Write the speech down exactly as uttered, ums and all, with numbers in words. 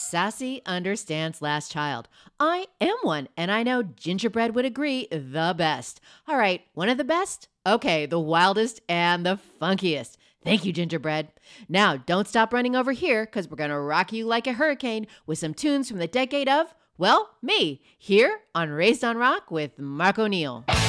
Sassy understands last child. I am one, and I know Gingerbread would agree the best. All right, one of the best? Okay, the wildest and the funkiest. Thank you, Gingerbread. Now, don't stop running over here because we're going to rock you like a hurricane with some tunes from the decade of, well, me, here on Raised on Rock with Mark O'Neill.